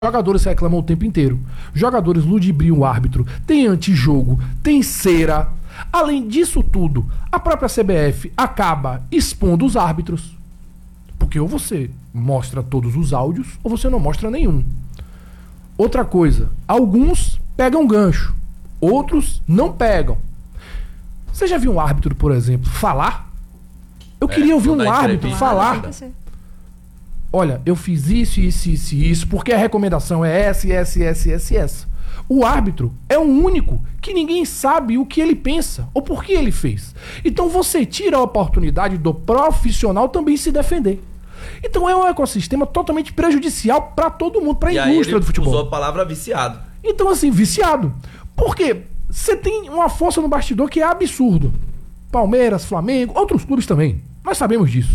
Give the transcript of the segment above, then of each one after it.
Jogadores reclamam o tempo inteiro. Jogadores ludibriam o árbitro. Tem antijogo, tem cera. Além disso tudo, a própria CBF acaba expondo os árbitros. Porque ou você mostra todos os áudios ou você não mostra nenhum. Outra coisa, alguns pegam gancho, outros não pegam. Você já viu um árbitro, por exemplo, falar? Eu queria ouvir um árbitro falar. Olha, eu fiz isso, porque a recomendação é essa. O árbitro é o único que ninguém sabe o que ele pensa ou por que ele fez. Então você tira a oportunidade do profissional também se defender. Então é um ecossistema totalmente prejudicial para todo mundo, para a indústria do futebol. Usou a palavra viciado. Então assim, viciado. Por quê? Você tem uma força no bastidor que é absurdo. Palmeiras, Flamengo, outros clubes também. Nós sabemos disso.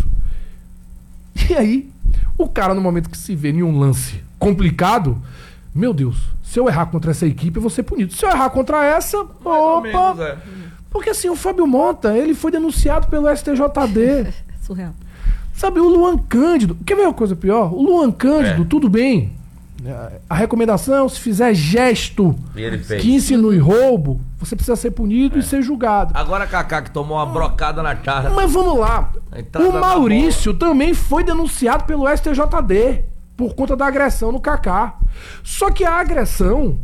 E aí, o cara, no momento que se vê em um lance complicado, meu Deus, se eu errar contra essa equipe, eu vou ser punido. Se eu errar contra essa, opa! Porque assim, o Fábio Mota, ele foi denunciado pelo STJD. Surreal. Sabe, o Luan Cândido, quer ver uma coisa pior? O Luan Cândido, tudo bem. A recomendação, se fizer gesto que insinue roubo, você precisa ser punido e ser julgado. Agora Kaká que tomou uma brocada na cara. Mas vamos lá. O Maurício também foi denunciado pelo STJD por conta da agressão no Kaká. Só que a agressão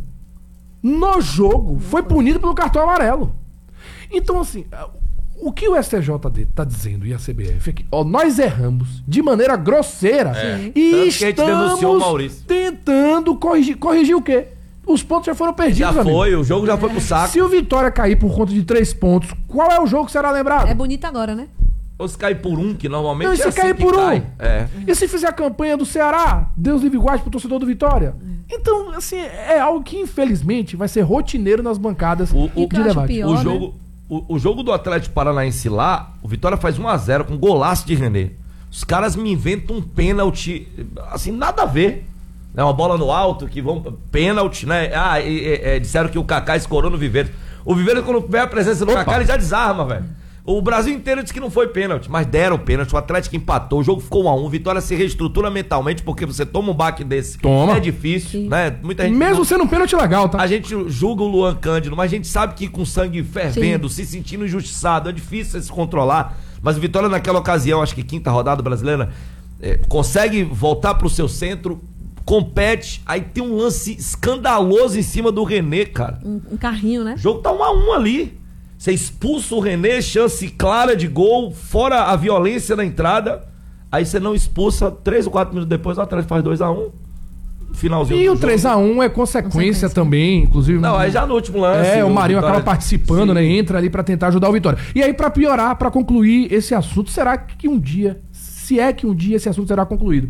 no jogo foi punida pelo cartão amarelo. Então assim, o que o STJD está dizendo e a CBF é que nós erramos de maneira grosseira e estamos tentando corrigir o quê? Os pontos já foram perdidos. O jogo já foi pro saco. Se o Vitória cair por conta de 3 pontos, qual é o jogo que será lembrado? É bonito agora, né? Ou se cair por 1, que normalmente não, é se assim cair por 1. É. E se fizer a campanha do Ceará, Deus livre e guarde pro torcedor do Vitória? Então, assim, é algo que infelizmente vai ser rotineiro nas bancadas de debate. Pior, O jogo do Atlético Paranaense lá, o Vitória faz 1-0 com golaço de René. Os caras me inventam um pênalti, assim, nada a ver. Né? Uma bola no alto, que vão... Pênalti, né? Disseram que o Kaká escorou no Viveiro. O Viveiro, quando vê a presença do Kaká, ele já desarma, velho. O Brasil inteiro disse que não foi pênalti, mas deram pênalti. O Atlético empatou, o jogo ficou 1-1. Vitória se reestrutura mentalmente, porque você toma um baque desse. É difícil, né? Muita gente mesmo sendo um pênalti legal, tá? A gente julga o Luan Cândido, mas a gente sabe que com sangue fervendo, se sentindo injustiçado, é difícil se controlar. Mas o Vitória naquela ocasião, acho que 5ª rodada brasileira, consegue voltar pro seu centro, compete, aí tem um lance escandaloso em cima do René, cara. Um carrinho, né? O jogo tá 1-1 ali. Você expulsa o René, chance clara de gol, fora a violência na entrada. Aí você não expulsa, 3 ou 4 minutos depois o Atlético faz 2-1. Finalzinho. E o 3-1 é consequência também, inclusive. Não, aí já no último lance. O Marinho acaba participando, né? Entra ali pra tentar ajudar o Vitória. E aí, pra piorar, pra concluir esse assunto, será que um dia, se é que um dia esse assunto será concluído?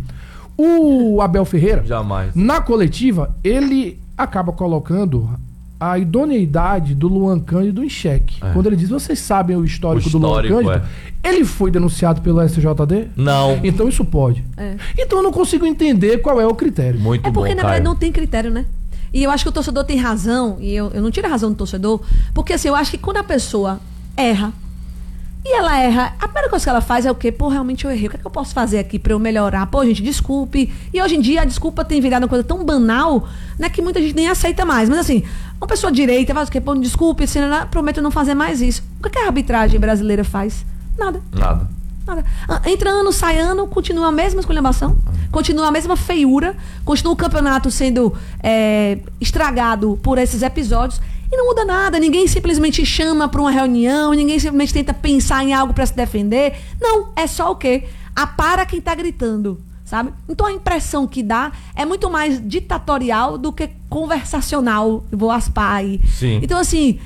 O Abel Ferreira, jamais, na coletiva, ele acaba colocando a idoneidade do Luan Cândido em xeque. Quando ele diz, vocês sabem o histórico do Luan Cândido? Ele foi denunciado pelo STJD? Não. Então isso pode. Então eu não consigo entender qual é o critério. Muito bom, porque na verdade não tem critério, né? E eu acho que o torcedor tem razão, e eu não tiro a razão do torcedor, porque assim, eu acho que quando a pessoa erra, e ela erra, a primeira coisa que ela faz é o quê? Pô, realmente eu errei. O que é que eu posso fazer aqui pra eu melhorar? Pô, gente, desculpe. E hoje em dia a desculpa tem virado uma coisa tão banal, né, que muita gente nem aceita mais. Mas assim, uma pessoa direita faz o quê? Pô, desculpe, prometo não fazer mais isso. O que a arbitragem brasileira faz? Nada. Entra ano, sai ano, continua a mesma esculhambação, continua a mesma feiura, continua o campeonato sendo estragado por esses episódios. E não muda nada, ninguém simplesmente chama para uma reunião, ninguém simplesmente tenta pensar em algo para se defender. Não, é só o quê? Apara quem tá gritando, sabe? Então a impressão que dá é muito mais ditatorial do que conversacional, vou aspar aí. Sim. Então assim,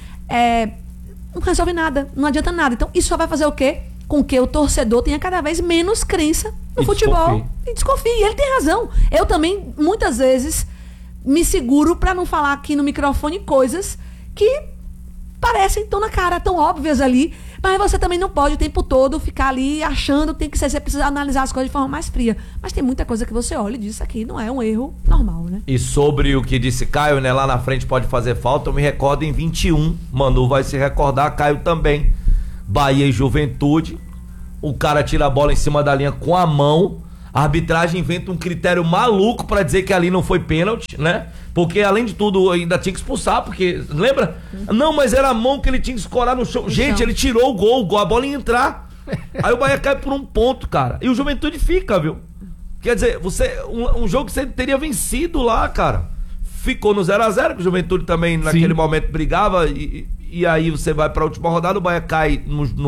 não resolve nada, não adianta nada. Então isso só vai fazer o quê? Com que o torcedor tenha cada vez menos crença no futebol. E desconfie. E ele tem razão. Eu também, muitas vezes, me seguro para não falar aqui no microfone coisas que parecem tão na cara, tão óbvias ali, mas você também não pode o tempo todo ficar ali achando que tem que ser, você precisa analisar as coisas de forma mais fria. Mas tem muita coisa que você olha e diz, isso aqui não é um erro normal, né? E sobre o que disse Caio, né, lá na frente pode fazer falta, eu me recordo em 21, Manu vai se recordar, Caio também, Bahia e Juventude, o cara tira a bola em cima da linha com a mão, A arbitragem inventa um critério maluco pra dizer que ali não foi pênalti, né? Porque, além de tudo, ainda tinha que expulsar, porque, lembra? Não, mas era a mão que ele tinha que escorar no chão. Gente, ele tirou o gol, a bola ia entrar. Aí o Bahia cai por um ponto, cara. E o Juventude fica, viu? Quer dizer, um jogo que você teria vencido lá, cara. Ficou no 0x0, que o Juventude também, naquele momento, brigava. E aí você vai pra última rodada, o Bahia cai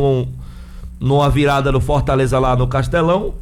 numa virada do Fortaleza lá no Castelão.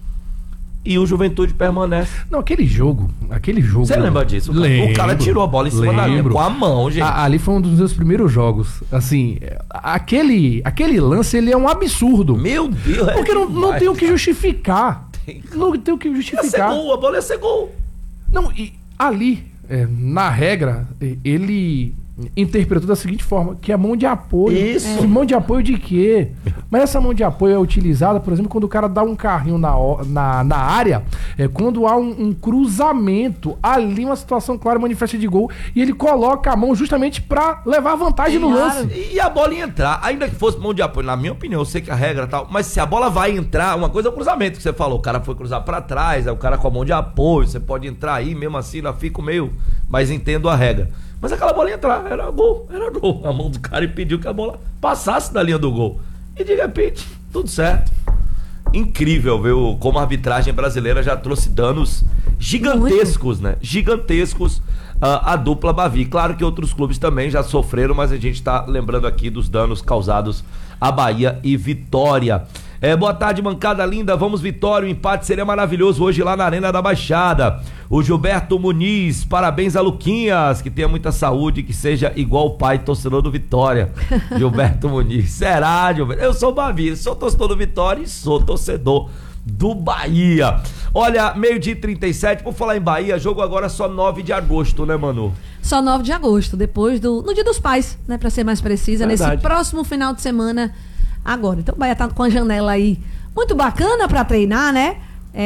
E o Juventude permanece. Não, aquele jogo. Você lembra disso? Lembro, o cara tirou a bola em cima da linha com a mão, gente. Ali foi um dos meus primeiros jogos. Assim, aquele lance, ele é um absurdo. Meu Deus. Porque não tem o que justificar. Não tem o que justificar. A bola ia ser gol. Não, e ali, na regra, ele interpretou da seguinte forma, que é mão de apoio. Isso. Mão de apoio de quê? Mas essa mão de apoio é utilizada, por exemplo, quando o cara dá um carrinho na área, quando há um cruzamento, ali uma situação clara, manifesta de gol, e ele coloca a mão justamente pra levar vantagem no lance. E a bola ia entrar, ainda que fosse mão de apoio, na minha opinião, eu sei que a regra é tal, mas se a bola vai entrar, uma coisa é o cruzamento que você falou, o cara foi cruzar pra trás, é o cara com a mão de apoio, você pode entrar aí, mesmo assim, não fico meio, mas entendo a regra. Mas aquela bola ia entrar, era gol. A mão do cara impediu que a bola passasse da linha do gol. E de repente, tudo certo. Incrível, viu? Como a arbitragem brasileira já trouxe danos gigantescos, né? Gigantescos a dupla Bavi. Claro que outros clubes também já sofreram, mas a gente tá lembrando aqui dos danos causados a Bahia e Vitória. Boa tarde, bancada linda. Vamos, Vitória. O empate seria maravilhoso hoje lá na Arena da Baixada. O Gilberto Muniz, parabéns a Luquinhas, que tenha muita saúde, que seja igual o pai torcedor do Vitória. Gilberto Muniz. Será, Gilberto? Eu sou Bavi, sou torcedor do Vitória e sou torcedor do Bahia. Olha, 12h37, por falar em Bahia, jogo agora só 9 de agosto, né, Manu? Só 9 de agosto, depois no Dia dos Pais, né, pra ser mais precisa, Verdade. Nesse próximo final de semana agora. Então o Bahia tá com a janela aí muito bacana pra treinar, né?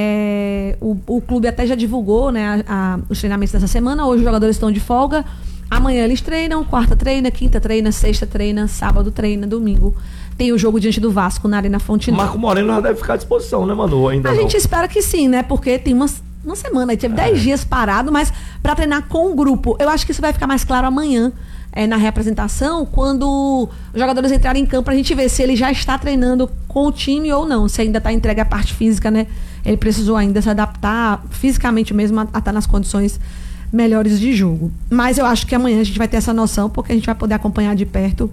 O clube até já divulgou, né, os treinamentos dessa semana. Hoje os jogadores estão de folga. Amanhã eles treinam, quarta treina, quinta treina, sexta treina, sábado treina, domingo tem o jogo diante do Vasco na Arena Fonte Nova. Marco Moreno já deve ficar à disposição, né, Manu? Ainda a não. gente espera que sim, né? Porque tem uma semana, aí teve 10 dias parado, mas pra treinar com o grupo. Eu acho que isso vai ficar mais claro amanhã, na reapresentação, quando os jogadores entrarem em campo, pra gente ver se ele já está treinando com o time ou não, se ainda tá entregue a parte física, né? Ele precisou ainda se adaptar fisicamente mesmo a estar nas condições melhores de jogo. Mas eu acho que amanhã a gente vai ter essa noção, porque a gente vai poder acompanhar de perto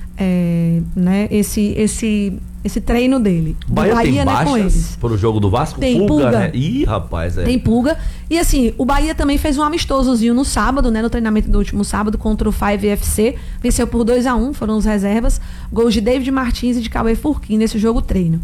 né, esse treino dele. Bahia tem né, com baixas eles. pro jogo do Vasco? Tem pulga. Né? Ih, rapaz. Tem pulga. E assim, o Bahia também fez um amistosozinho no sábado, né? No treinamento do último sábado contra o Five FC. Venceu por 2-1, foram os reservas. Gols de David Martins e de Cauê Furquim nesse jogo treino.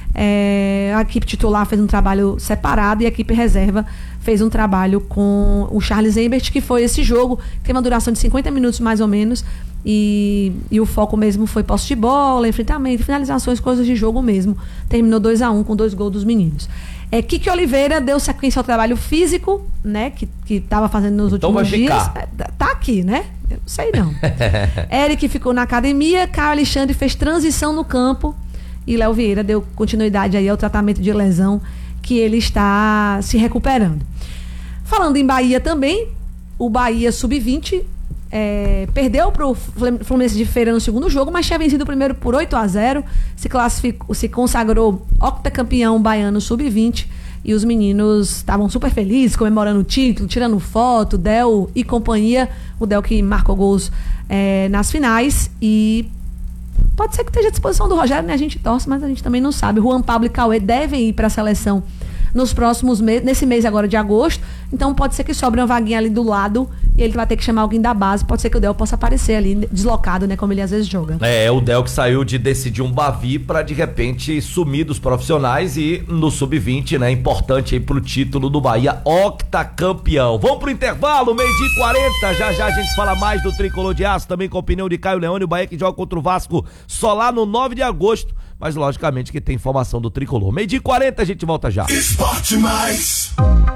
A equipe titular fez um trabalho separado e a equipe reserva fez um trabalho com o Charles Embert, que foi esse jogo, que tem uma duração de 50 minutos mais ou menos, e o foco mesmo foi posse de bola, enfrentamento, finalizações, coisas de jogo mesmo. Terminou 2-1 com 2 gols dos meninos. Kiki Oliveira deu sequência ao trabalho físico, né, que estava fazendo nos últimos dias. Tá aqui, né? Eu não sei não. Eric ficou na academia, Caio Alexandre fez transição no campo, e Léo Vieira deu continuidade aí ao tratamento de lesão que ele está se recuperando. Falando em Bahia também, o Bahia Sub-20 perdeu para o Fluminense de Feira no segundo jogo, mas tinha vencido o primeiro por 8-0, se consagrou octacampeão baiano Sub-20, e os meninos estavam super felizes, comemorando o título, tirando foto, Del e companhia, o Del que marcou gols nas finais, e pode ser que esteja à disposição do Rogério, né? A gente torce, mas a gente também não sabe. Juan Pablo e Cauê devem ir para a seleção nos próximos meses, nesse mês agora de agosto. Então pode ser que sobre uma vaguinha ali do lado e ele vai ter que chamar alguém da base. Pode ser que o Del possa aparecer ali deslocado, né? Como ele às vezes joga. O Del que saiu de decidir um Bavi para de repente sumir dos profissionais e no Sub-20, né? Importante aí pro título do Bahia, octacampeão. Vamos pro intervalo, 12h40. Já a gente fala mais do Tricolor de Aço, também com a opinião de Caio Leone, o Bahia que joga contra o Vasco só lá no 9 de agosto. Mas logicamente que tem informação do Tricolor. 12h40, a gente volta já. Esporte Mais.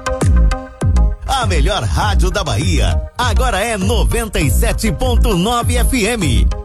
A melhor rádio da Bahia agora é 97.9 FM.